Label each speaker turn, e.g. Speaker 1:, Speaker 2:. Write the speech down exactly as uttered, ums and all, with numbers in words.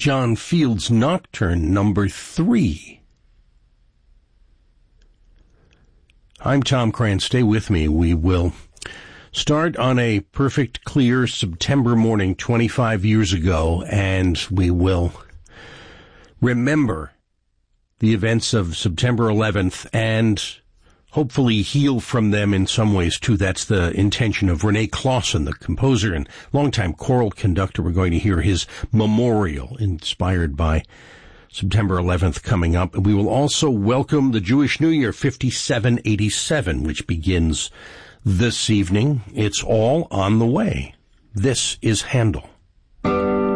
Speaker 1: John Field's Nocturne number three. I'm Tom Krantz. Stay with me. We will start on a perfect, clear September morning twenty-five years ago, and we will remember the events of September eleventh and hopefully heal from them in some ways, too. That's the intention of Rene Clausen, the composer and longtime choral conductor. We're going to hear his memorial inspired by September eleventh coming up. And we will also welcome the Jewish New Year, fifty-seven eighty-seven, which begins this evening. It's all on the way. This is Handel.